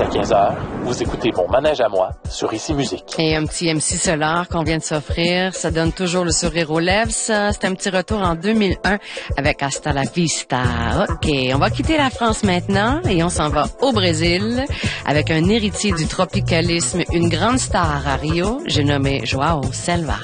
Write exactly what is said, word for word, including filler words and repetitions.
jusqu'à quinze heures. Vous écoutez Mon Manège à moi sur Ici Musique. Et un petit M C Solar qu'on vient de s'offrir, ça donne toujours le sourire aux lèvres, ça. C'est un petit retour en deux mille un avec Hasta la Vista. OK, on va quitter la France maintenant et on s'en va au Brésil avec un héritier du tropicalisme, une grande star à Rio, j'ai nommé Joao Selva.